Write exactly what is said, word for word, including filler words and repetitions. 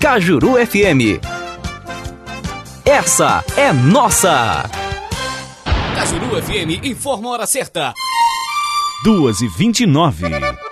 Cajuru F M. Essa é nossa. Cajuru F M informa a hora certa. duas e vinte e nove.